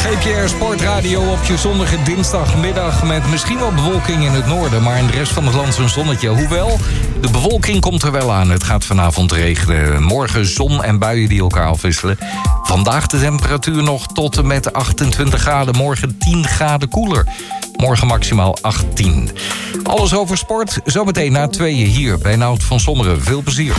GPR Sportradio op je zonnige dinsdagmiddag met misschien wel bewolking in het noorden, maar in de rest van het land zo'n zonnetje. Hoewel, de bewolking komt er wel aan. Het gaat vanavond regenen. Morgen zon en buien die elkaar afwisselen. Vandaag de temperatuur nog tot en met 28 graden. Morgen 10 graden koeler. Morgen maximaal 18. Alles over sport, zometeen na 2 hier bij Nout van Sommeren. Veel plezier.